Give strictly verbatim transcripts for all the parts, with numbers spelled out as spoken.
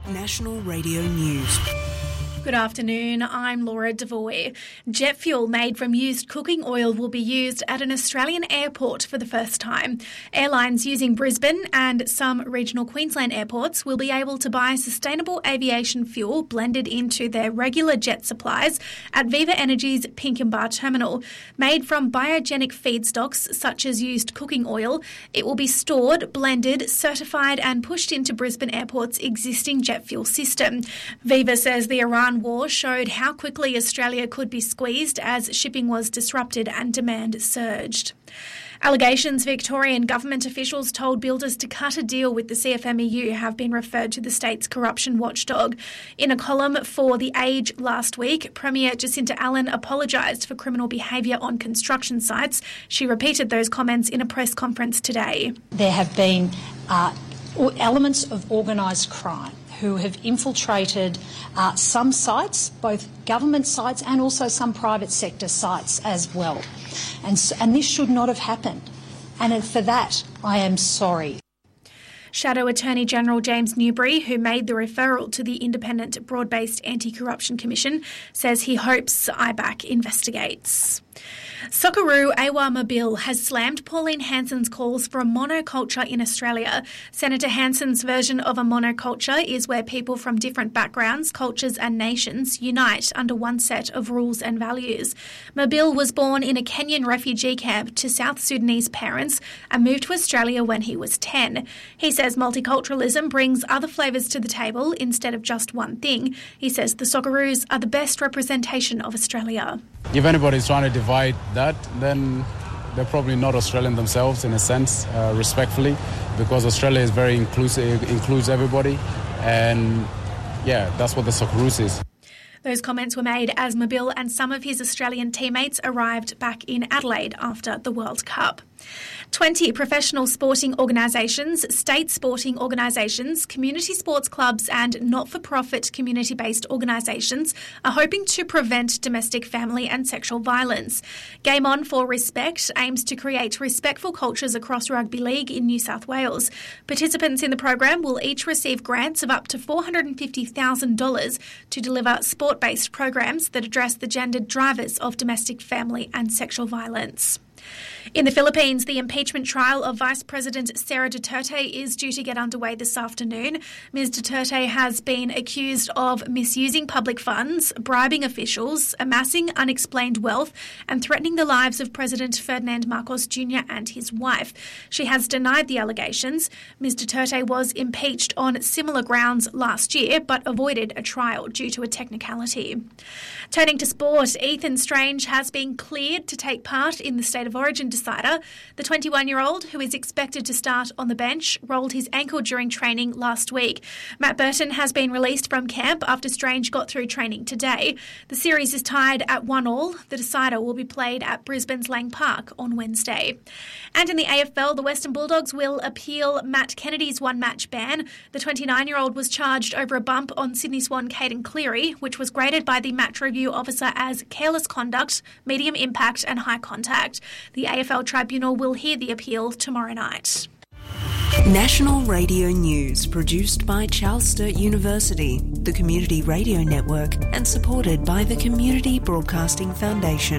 National Radio News. Good afternoon, I'm Laura Devoy. Jet fuel made from used cooking oil will be used at an Australian airport for the first time. Airlines using Brisbane and some regional Queensland airports will be able to buy sustainable aviation fuel blended into their regular jet supplies at Viva Energy's Pinkenba terminal. Made from biogenic feedstocks such as used cooking oil, it will be stored, blended, certified and pushed into Brisbane Airport's existing jet fuel system. Viva says the Iran war showed how quickly Australia could be squeezed as shipping was disrupted and demand surged. Allegations Victorian government officials told builders to cut a deal with the C F M E U have been referred to the state's corruption watchdog. In a column for The Age last week, Premier Jacinta Allen apologised for criminal behaviour on construction sites. She repeated those comments in a press conference today. There have been uh, elements of organised crime who have infiltrated uh, some sites, both government sites and also some private sector sites as well. And, and this should not have happened. And for that, I am sorry. Shadow Attorney General James Newbury, who made the referral to the Independent Broad-Based Anti-Corruption Commission, says he hopes I BAC investigates. Socceroo Awa Mabil has slammed Pauline Hanson's calls for a monoculture in Australia. Senator Hanson's version of a monoculture is where people from different backgrounds, cultures and nations unite under one set of rules and values. Mabil was born in a Kenyan refugee camp to South Sudanese parents and moved to Australia when he was ten. He says multiculturalism brings other flavours to the table instead of just one thing. He says the Socceroos are the best representation of Australia. If anybody's trying to divide that, then they're probably not Australian themselves in a sense, uh, respectfully, because Australia is very inclusive, includes everybody, and yeah, that's what the Socceroos is. Those comments were made as Mabil and some of his Australian teammates arrived back in Adelaide after the World Cup. twenty professional sporting organisations, state sporting organisations, community sports clubs and not-for-profit community-based organisations are hoping to prevent domestic, family and sexual violence. Game On for Respect aims to create respectful cultures across rugby league in New South Wales. Participants in the program will each receive grants of up to four hundred fifty thousand dollars to deliver sport-based programs that address the gendered drivers of domestic, family and sexual violence. In the Philippines, the impeachment trial of Vice President Sara Duterte is due to get underway this afternoon. Miz Duterte has been accused of misusing public funds, bribing officials, amassing unexplained wealth, and threatening the lives of President Ferdinand Marcos Junior and his wife. She has denied the allegations. Miz Duterte was impeached on similar grounds last year, but avoided a trial due to a technicality. Turning to sport, Ethan Strange has been cleared to take part in the State of Origin decider. The twenty-one-year-old, who is expected to start on the bench, rolled his ankle during training last week. Matt Burton has been released from camp after Strange got through training today. The series is tied at one all. The decider will be played at Brisbane's Lang Park on Wednesday. And in the A F L, the Western Bulldogs will appeal Matt Kennedy's one-match ban. The twenty-nine-year-old was charged over a bump on Sydney Swan Caden Cleary, which was graded by the match review officer as careless conduct, medium impact and high contact. The A F L Tribunal will hear the appeal tomorrow night. National Radio News, produced by Charles Sturt University, the Community Radio Network, and supported by the Community Broadcasting Foundation.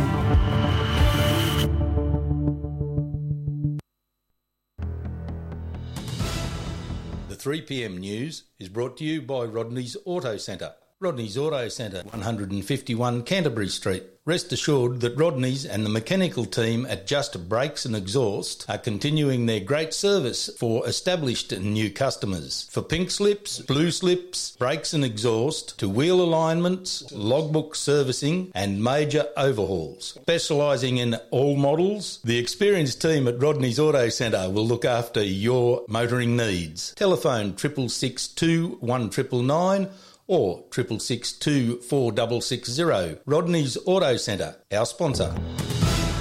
The three p m news is brought to you by Rodney's Auto Centre. Rodney's Auto Centre, one fifty-one Canterbury Street. Rest assured that Rodney's and the mechanical team at Just Brakes and Exhaust are continuing their great service for established and new customers. For pink slips, blue slips, brakes and exhaust, to wheel alignments, logbook servicing and major overhauls. Specialising in all models, the experienced team at Rodney's Auto Centre will look after your motoring needs. Telephone triple six two one nine nine nine or triple six two four six six zero. Rodney's Auto Centre, our sponsor.